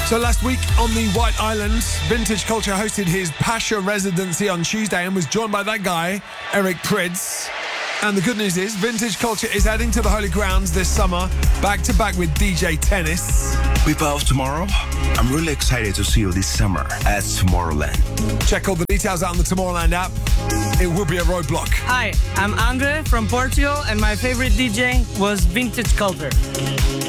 So last week on the White Island, Vintage Culture hosted his Pasha residency on Tuesday and was joined by that guy, Eric Prydz. And the good news is, Vintage Culture is heading to the Holy Grounds this summer, back-to-back with DJ Tennis. We both tomorrow. I'm really excited to see you this summer at Tomorrowland. Check all the details out on the Tomorrowland app. It will be a roadblock. Hi, I'm Andre from Portugal, and my favorite DJ was Vintage Culture.